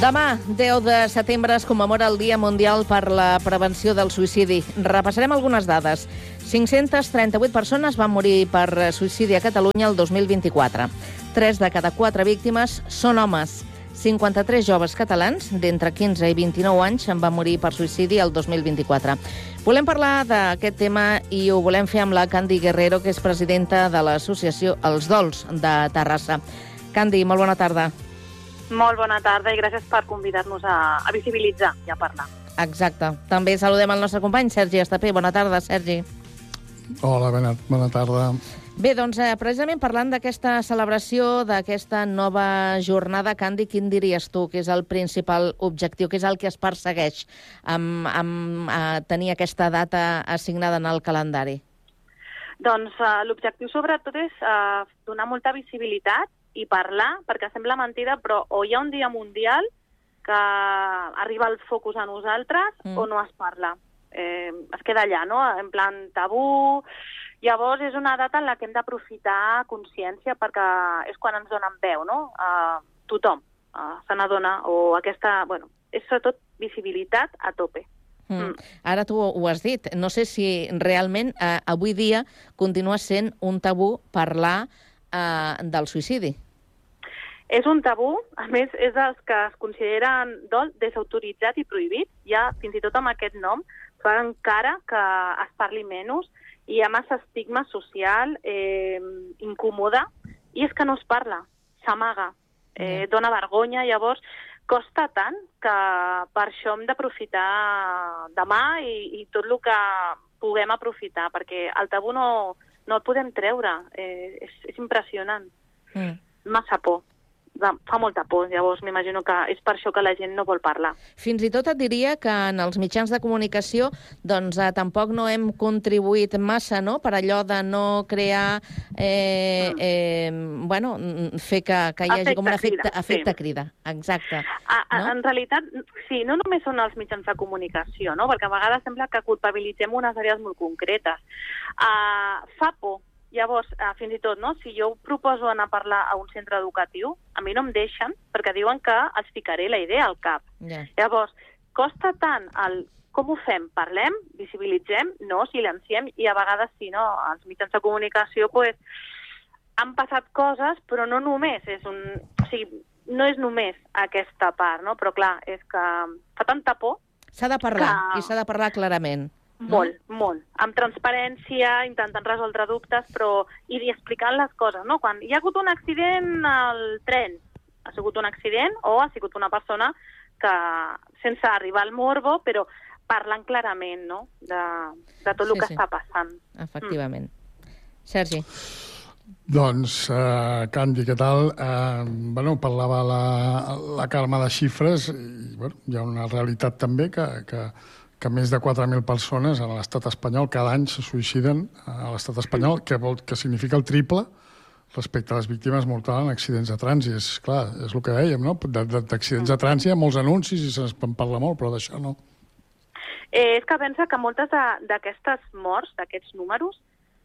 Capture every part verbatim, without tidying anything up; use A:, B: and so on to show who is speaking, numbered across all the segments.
A: Demà, deu de setembre, es commemora el Dia Mundial per la Prevenció del Suïcidi. Repassarem algunes dades. cinc-centes trenta-vuit persones van morir per suïcidi a Catalunya el dos mil vint-i-quatre. Tres de cada quatre víctimes són homes. cinquanta-tres joves catalans d'entre quinze i vint-i-nou anys en van morir per suïcidi el dos mil vint-i-quatre. Volem parlar d'aquest tema i ho volem fer amb la Candi Guerrero, que és presidenta de l'associació Els Dols de Terrassa. Candi, molt bona tarda.
B: Molt bona tarda i gràcies per convidar-nos a, a visibilitzar i a parlar.
A: Exacte. També saludem el nostre company, Sergi Estapé. Bona tarda, Sergi.
C: Hola, bona, bona tarda.
A: Bé, doncs, eh, precisament parlant d'aquesta celebració, d'aquesta nova jornada, Candi, quin diries tu que és el principal objectiu, que és el que es persegueix amb, amb eh, tenir aquesta data assignada en el calendari?
B: Doncs eh, l'objectiu sobretot és eh, donar molta visibilitat i parlar, perquè sembla mentida, però o hi ha un dia mundial que arriba el focus a nosaltres mm. o no es parla. Eh, es queda allà, no?, en plan tabú. Llavors és una data en la que hem d'aprofitar consciència perquè és quan ens donen veu, no?, a tothom uh, se n'adona, o aquesta, bueno, és sobretot visibilitat a tope.
A: Mm. Mm. Ara tu ho has dit, no sé si realment eh, avui dia continua sent un tabú parlar eh, del suïcidi.
B: És un tabú, a més, és dels que es consideren dol desautoritzat i prohibit. Ja, fins i tot amb aquest nom, fa encara que es parli menys, i hi ha massa estigma social, eh, incòmode, i és que no es parla, s'amaga, eh, dona vergonya, llavors costa tant que per això hem d'aprofitar demà i, i tot el que puguem aprofitar, perquè el tabú no, no el podem treure, eh, és, és impressionant, mm. massa por. Fa molta por, llavors m'imagino que és per això que la gent no vol parlar.
A: Fins i tot et diria que en els mitjans de comunicació doncs eh, tampoc no hem contribuït massa, no?, per allò de no crear, eh, mm. eh, bueno, fer que, que hi hagi
B: efecte
A: com un efecte
B: crida,
A: efecte
B: sí.
A: crida. Exacte.
B: A, a,
A: no?
B: En realitat, sí, no només són els mitjans de comunicació, no?, perquè a vegades sembla que culpabilitzem unes àrees molt concretes. Uh, fa por. Llavors, eh, fins i tot, no?, si jo proposo anar a parlar a un centre educatiu, a mi no em deixen perquè diuen que els ficaré la idea al cap.
A: Yeah.
B: Llavors, costa tant el com ho fem? Parlem, visibilitzem, no silenciem, i a vegades sí, no?, els mitjans de comunicació pues, han passat coses, però no només és un... O sigui, no és només aquesta part, no?, però clar, és que fa tanta por...
A: S'ha de parlar,
B: que...
A: i s'ha de parlar clarament.
B: Molt, no? molt. Amb transparència, intentant resoldre dubtes, però i explicant les coses, no? Quan hi ha hagut un accident al tren, ha sigut un accident o ha sigut una persona que, sense arribar al morbo, però parlant clarament, no?, de, de tot el sí, que sí. està passant.
A: Efectivament. Mm. Sergi.
C: Doncs, uh, Candi, què tal? Uh, bueno, parlava la, la Carme de xifres, i bueno, hi ha una realitat també que... que que més de quatre mil persones a l'estat espanyol cada any se suïciden a l'estat espanyol, que, vol, que significa el triple respecte a les víctimes mortals en accidents de trànsit. És, clar, és el que dèiem, no? D'accidents de trànsit hi ha molts anuncis i se'n parla molt, però d'això no.
B: Eh, és que pensa que moltes d'aquestes morts, d'aquests números,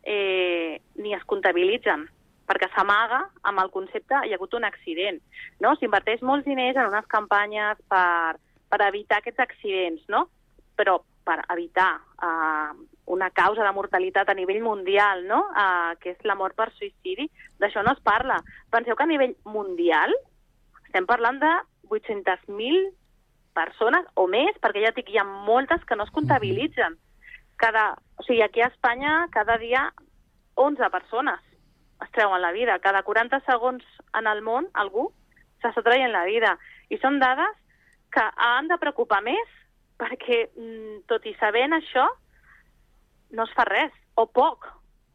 B: eh, ni es comptabilitzen, perquè s'amaga amb el concepte hi ha hagut un accident, no? S'inverteix molts diners en unes campanyes per, per evitar aquests accidents, no?, però per evitar uh, una causa de mortalitat a nivell mundial, no?, uh, que és la mort per suïcidi, d'això no es parla. Penseu que a nivell mundial estem parlant de vuit-centes mil persones o més, perquè ja dic, hi ha moltes que no es comptabilitzen. Cada, o sigui, aquí a Espanya cada dia onze persones es treuen la vida. Cada quaranta segons en el món algú s'està traient la vida. I són dades que han de preocupar més, perquè, tot i sabent això, no es fa res, o poc.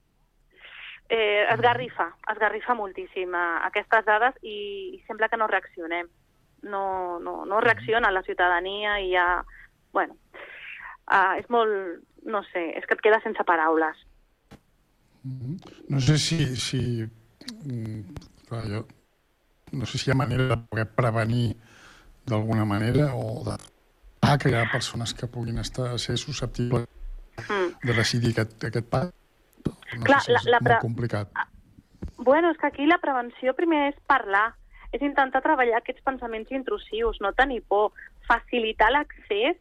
B: Eh, esgarrifa, esgarrifa moltíssim a aquestes dades i, i sembla que no reaccionem. No, no, no reacciona la ciutadania i ja... Bueno, uh, és molt... No sé, és que et quedes sense paraules.
C: No sé si... si clar, jo, no sé si hi ha manera de poder prevenir d'alguna manera o de... Ah, que hi ha persones que puguin estar ser susceptibles mm. de decidir aquest, aquest pas. No
B: Clar,
C: sé si és
B: la, la pre...
C: molt complicat.
B: Bueno, és que aquí la prevenció primer és parlar. és intentar treballar aquests pensaments intrusius, no tenir por, facilitar l'accés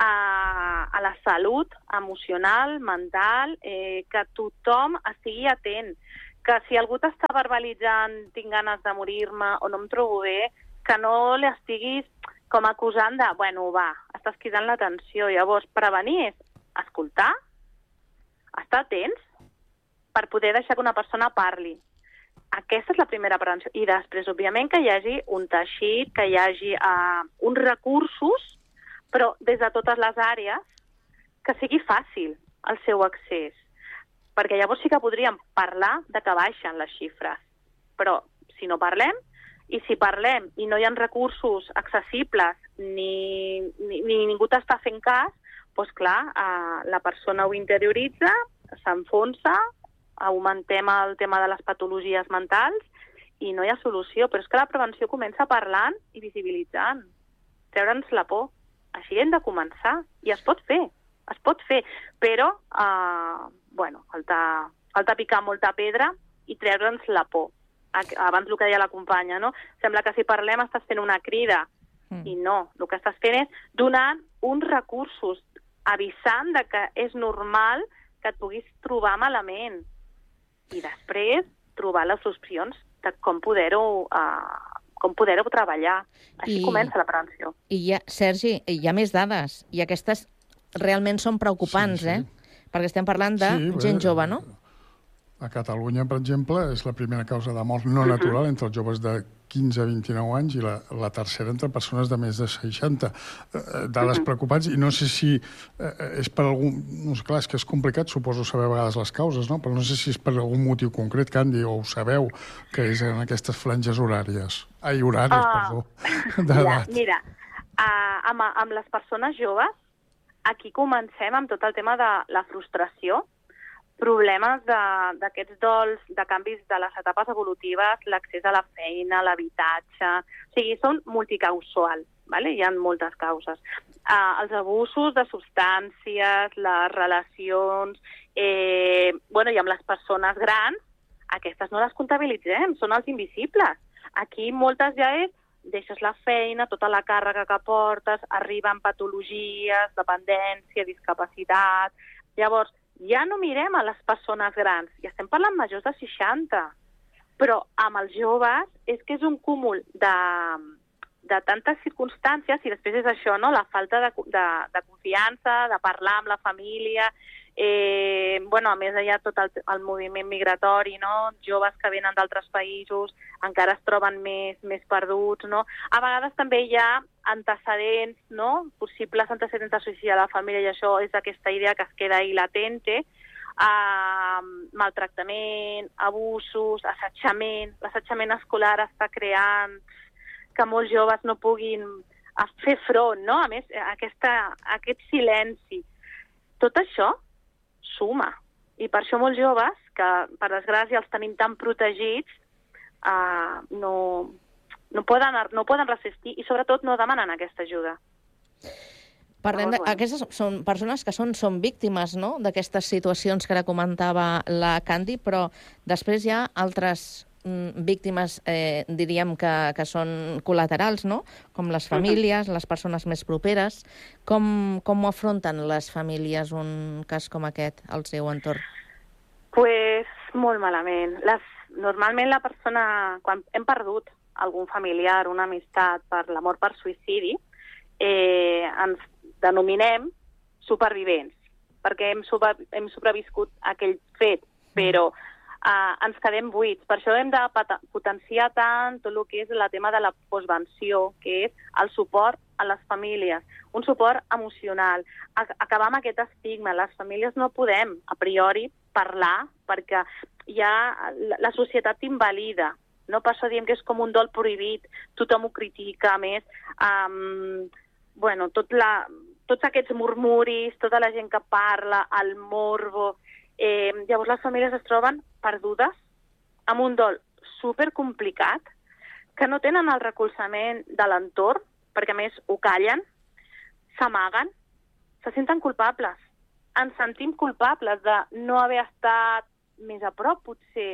B: a, a la salut emocional, mental, eh, que tothom estigui atent, que si algú t'està verbalitzant tinc ganes de morir-me o no em trobo bé, que no l'estiguis com acusant de, bueno, va, estàs cridant l'atenció. Llavors, prevenir és escoltar, estar atents per poder deixar que una persona parli. Aquesta és la primera prevenció. I després, òbviament, que hi hagi un teixit, que hi hagi uh, uns recursos, però des de totes les àrees, que sigui fàcil el seu accés. Perquè llavors sí que podríem parlar de que baixen les xifres. Però si no parlem, i si parlem i no hi ha recursos accessibles ni, ni, ni ningú t'està fent cas, doncs clar, uh, la persona ho interioritza, s'enfonsa, augmentem el tema de les patologies mentals i no hi ha solució. Però és que la prevenció comença parlant i visibilitzant, treure'ns la por. Així hem de començar. I es pot fer, es pot fer. Però, uh, bueno, falta, falta picar molta pedra i treure'ns la por. Abans el que deia la companya, no? Sembla que si parlem estàs fent una crida. Mm. I no, el que estàs fent és donant uns recursos, avisant de que és normal que et puguis trobar malament. I després trobar les opcions de com poder-ho uh, com poder-ho treballar. Així I, comença la prevenció.
A: I hi ha, Sergi, hi ha més dades, i aquestes realment són preocupants, sí, sí. eh? Perquè estem parlant de sí, gent bé, jove, no?
C: A Catalunya, per exemple, és la primera causa de mort no natural entre els joves de quinze a vint-i-nou anys i la, la tercera entre persones de més de seixanta. Eh, dades preocupants, i no sé si eh, és per algun... No sé, clar, és que és complicat, suposo, saber a vegades les causes, no? Però no sé si és per algun motiu concret, Candy, o ho sabeu, que és en aquestes franges horàries. Ai, horàries, uh, perdó, d'edat.
B: Mira, mira uh, amb, amb les persones joves, aquí comencem amb tot el tema de la frustració, problemes d'aquests dols, de canvis de les etapes evolutives, l'accés a la feina, l'habitatge... O sigui, són multicausals, ¿vale? Hi ha moltes causes. Uh, els abusos de substàncies, les relacions... Eh, bueno, i amb les persones grans, aquestes no les comptabilitzem, són els invisibles. Aquí moltes ja és deixes la feina, tota la càrrega que portes, arriben patologies, dependència, discapacitat... Llavors, ja no mirem a les persones grans, ja estem parlant majors de seixanta, però amb els joves és que és un cúmul de, de tantes circumstàncies i després és això, no? La falta de, de, de confiança, de parlar amb la família, eh, bueno, a més hi ha tot el, el moviment migratori, no? Joves que venen d'altres països encara es troben més, més perduts, no? A vegades també hi ha antecedents, no? Possibles antecedents de suïcidi a la família, i això és aquesta idea que es queda ahí latente, uh, maltractament, abusos, assetjament. L'assetjament escolar està creant que molts joves no puguin fer front, no? A més, aquesta, aquest silenci. Tot això suma. I per això molts joves, que per desgràcia els tenim tan protegits, uh, no... No poden, no poden resistir i, sobretot, no demanen aquesta ajuda.
A: Parlem de, aquestes són persones que són, són víctimes, no?, d'aquestes situacions que ara comentava la Candy, però després hi ha altres mm, víctimes, eh, diríem, que, que són col·laterals, no?, com les famílies, uh-huh. les persones més properes. Com, com ho afronten les famílies un cas com aquest al seu entorn?
B: Pues molt malament. Les, normalment la persona, quan hem perdut algun familiar, una amistat per la mort per suïcidi, eh, ens denominem supervivents, perquè hem, super, hem sobreviscut a aquell fet, però eh, ens quedem buits. Per això hem de potenciar tant tot el que és el tema de la postvenció, que és el suport a les famílies, un suport emocional, acabar amb aquest estigma. Les famílies no podem, a priori, parlar, perquè ja la societat t'invalida. No? Per això diem que és com un dol prohibit, tothom ho critica, a més, um, bueno, tot la, tots aquests murmuris, tota la gent que parla, el morbo, eh, llavors les famílies es troben perdudes, amb un dol supercomplicat, que no tenen el recolzament de l'entorn, perquè a més ho callen, s'amaguen, se senten culpables, ens sentim culpables de no haver estat més a prop, potser,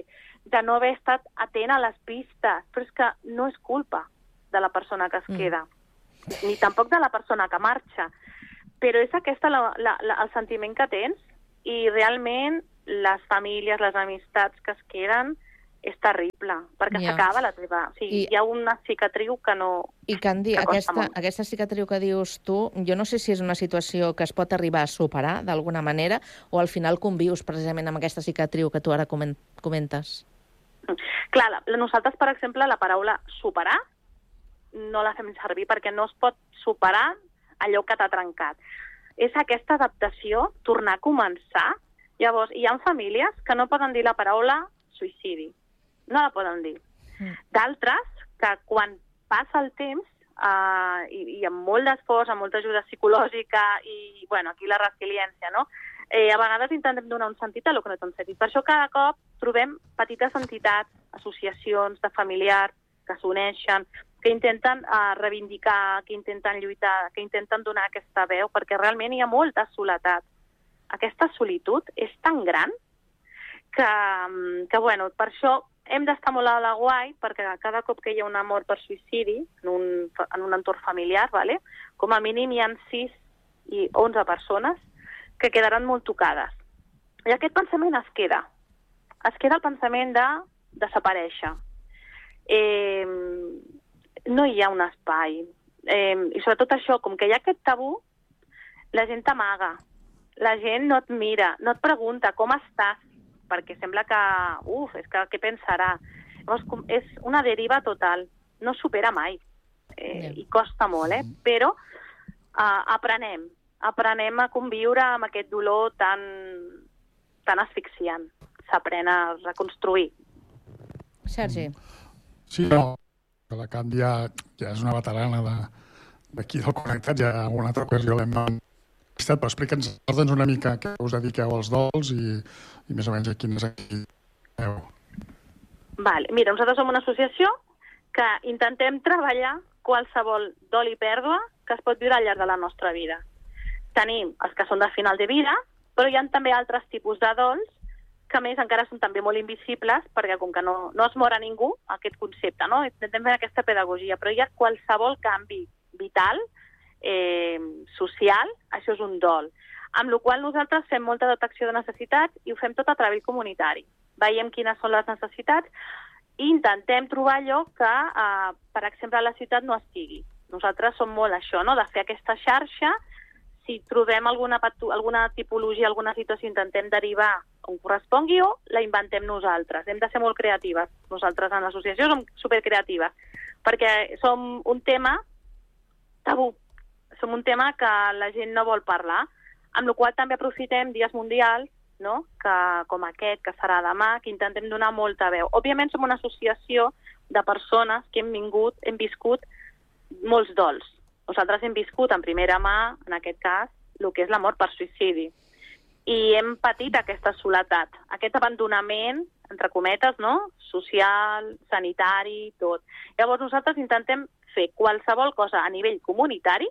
B: de no haver estat atent a les pistes, però és que no és culpa de la persona que es queda, mm. ni tampoc de la persona que marxa, però és aquesta la, la, la, el sentiment que tens i realment les famílies, les amistats que es queden és terrible, perquè ja. s'acaba la teva... O sigui, I... hi ha una cicatriu que no...
A: I, Candy, aquesta, aquesta cicatriu que dius tu, jo no sé si és una situació que es pot arribar a superar d'alguna manera o al final convius precisament amb aquesta cicatriu que tu ara comentes.
B: Clar, nosaltres, per exemple, la paraula superar no la fem servir perquè no es pot superar allò que t'ha trencat. És aquesta adaptació, tornar a començar. Llavors, hi ha famílies que no poden dir la paraula suïcidi. No la poden dir. Mm. D'altres, que quan passa el temps, uh, i, i amb molt d'esforç, amb molta ajuda psicològica, i, bueno, aquí la resiliència, no? Eh, a vegades intentem donar un sentit a lo que no té un sentit. Per això cada cop trobem petites entitats, associacions de familiars que s'uneixen, que intenten uh, reivindicar, que intenten lluitar, que intenten donar aquesta veu, perquè realment hi ha molta soledat. Aquesta solitud és tan gran que, que bueno, per això hem d'estar molt a la guai, perquè cada cop que hi ha una mort per suïcidi en un, en un entorn familiar, vale? Com a mínim hi ha sis i onze persones que quedaran molt tocades. I aquest pensament es queda. Es queda el pensament de desaparèixer. Eh, no hi ha un espai. Eh, I sobretot això, com que hi ha aquest tabú, la gent t'amaga. La gent no et mira, no et pregunta com estàs, perquè sembla que, uf, és que què pensarà? Llavors, és una deriva total, no supera mai, eh, yeah. i costa molt, eh? Però uh, aprenem, aprenem a conviure amb aquest dolor tan, tan asfixiant, s'aprèn a reconstruir.
A: Sergi.
C: Sí, no, la Candy ja, ja és una veterana d'aquí de, del Connectat, ja alguna altra ocasió l'hem però explica'ns una mica què us dediqueu als dols i, i més o menys a quines activitats.
B: Vale. Mira, nosaltres som una associació que intentem treballar qualsevol dol i pèrdua que es pot viure al llarg de la nostra vida. Tenim els que són de final de vida, però hi ha també altres tipus de dols que a més encara són també molt invisibles perquè com que no, no es mor a ningú, aquest concepte, no? Intentem fer aquesta pedagogia, però hi ha qualsevol canvi vital, Eh, social, això és un dol. Amb la qual nosaltres fem molta detecció de necessitats i ho fem tot a treball comunitari. Veiem quines són les necessitats i intentem trobar allò que, eh, per exemple, a la ciutat no estigui. Nosaltres som molt això, no?, de fer aquesta xarxa. Si trobem alguna, alguna tipologia, alguna situació, intentem derivar on correspongui o la inventem nosaltres. Hem de ser molt creatives. Nosaltres en l'associació som supercreatives perquè som un tema tabú. Som un tema que la gent no vol parlar, amb la qual també aprofitem dies mundials, no?, que, com aquest, que serà demà, que intentem donar molta veu. Òbviament som una associació de persones que hem vingut, hem viscut molts dols. Nosaltres hem viscut en primera mà, en aquest cas, el que és la mort per suïcidi. I hem patit aquesta soledat, aquest abandonament, entre cometes, no?, social, sanitari, tot. Llavors nosaltres intentem fer qualsevol cosa a nivell comunitari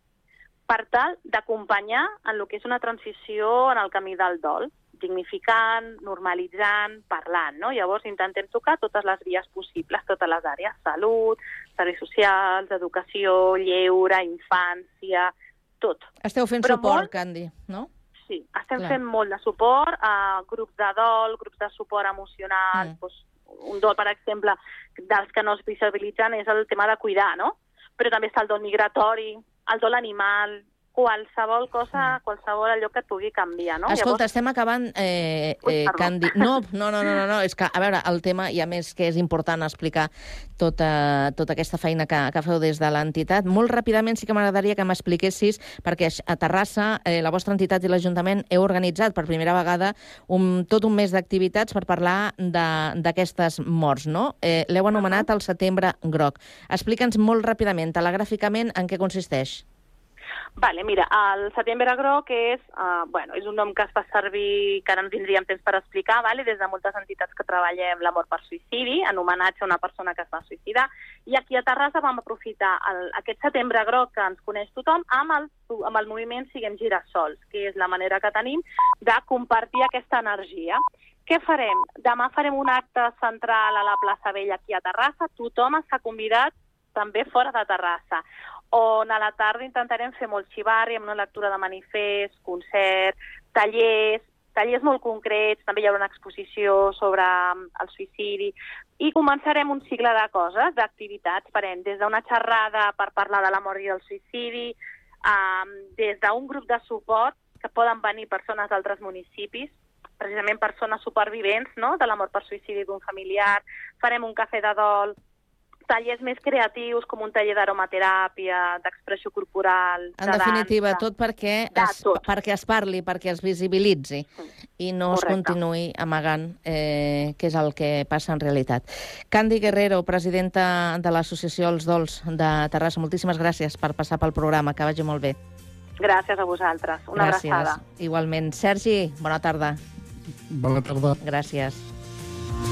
B: per tal d'acompanyar en el que és una transició en el camí del dol, dignificant, normalitzant, parlant, no? Llavors intentem tocar totes les vies possibles, totes les àrees, salut, serveis socials, educació, lleure, infància, tot.
A: Esteu fent
B: Però
A: suport,
B: molt...
A: Candy, no?
B: Sí, estem
A: Clar.
B: fent molt de suport a grups de dol, grups de suport emocional, mm. doncs, un dol, per exemple, dels que no es visibilitzen és el tema de cuidar, no? Però també està el dol migratori, el dol animal, qualsevol cosa, qualsevol allò que et pugui canviar, no?
A: Escolta, Llavors... estem acabant, eh, eh, Candy... No, no, no, no, no, és que, a veure, el tema, i a més que és important explicar tota, tota aquesta feina que, que feu des de l'entitat. Molt ràpidament sí que m'agradaria que m'expliquessis, perquè a Terrassa eh, la vostra entitat i l'Ajuntament heu organitzat per primera vegada un, tot un mes d'activitats per parlar d'aquestes morts, no? Eh, L'heu anomenat el Setembre Groc. Explica'ns molt ràpidament, telegràficament, en què consisteix.
B: Vale, mira, el Setembre Groc és, uh, bueno, és un nom que es fa servir, que ara no tindríem temps per explicar, vale? Des de moltes entitats que treballem la mort per suïcidi, en homenatge a una persona que es va suïcidar, i aquí a Terrassa vam aprofitar el, aquest Setembre Groc que ens coneix tothom amb el, amb el moviment Siguem Girassols, que és la manera que tenim de compartir aquesta energia. Què farem? Demà farem un acte central a la plaça Vella aquí a Terrassa, tothom està convidat també fora de Terrassa, on a la tarda intentarem fer molt xivarri amb una lectura de manifest, concert, tallers, tallers molt concrets, també hi haurà una exposició sobre el suïcidi, i començarem un cicle de coses, d'activitats, farem des d'una xerrada per parlar de la mort i del suïcidi, um, des d'un grup de suport, que poden venir persones d'altres municipis, precisament persones supervivents, no?, de la mort per suïcidi d'un familiar, farem un cafè de dol, tallers més creatius, com un taller d'aromateràpia, d'expressió corporal, de
A: En definitiva,
B: dansa.
A: tot perquè
B: De
A: es,
B: tot.
A: perquè es parli, perquè es visibilitzi i no es
B: Correcte.
A: continuï amagant eh, què és el que passa en realitat. Candi Guerrero, presidenta de l'Associació Els Dols de Terrassa, moltíssimes gràcies per passar pel programa, que vagi molt bé.
B: Gràcies a vosaltres. Una
A: Gràcies.
B: abraçada.
A: Igualment. Sergi, bona tarda.
C: Bona tarda.
A: Gràcies.